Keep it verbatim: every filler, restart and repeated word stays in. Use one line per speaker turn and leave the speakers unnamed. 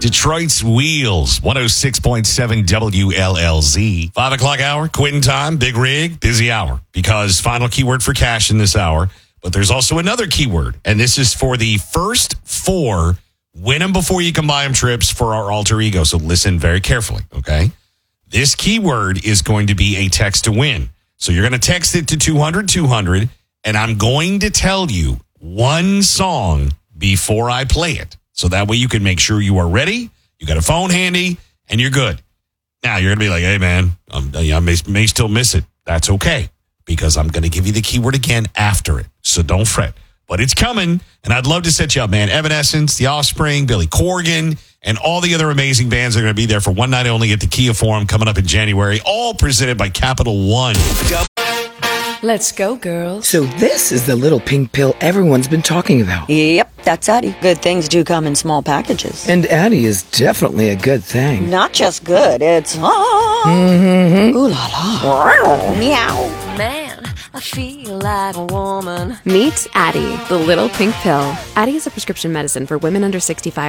Detroit's Wheels, one oh six point seven W L L Z. Five o'clock hour, quitting time, big rig, busy hour. Because final keyword for cash in this hour. But there's also another keyword. And this is for the first four win them before you can buy them trips for our alter ego. So listen very carefully, okay? This keyword is going to be a text to win. So you're going to text it to two hundred two hundred, and I'm going to tell you one song before I play it. So that way you can make sure you are ready, you got a phone handy, and you're good. Now you're going to be like, hey, man, I'm, I may, may still miss it. That's okay, because I'm going to give you the keyword again after it. So don't fret. But it's coming, and I'd love to set you up, man. Evanescence, The Offspring, Billy Corgan, and all the other amazing bands are going to be there for one night only at the Kia Forum coming up in January, all presented by Capital One.
Let's go, girls.
So this is the little pink pill everyone's been talking about.
Yep, that's Addie. Good things do come in small packages.
And Addie is definitely a good thing.
Not just good, it's... Ah,
Mm-hmm.
ooh la la. Meow.
Man, I feel like a woman.
Meet Addie, the little pink pill. Addie is a prescription medicine for women under sixty-five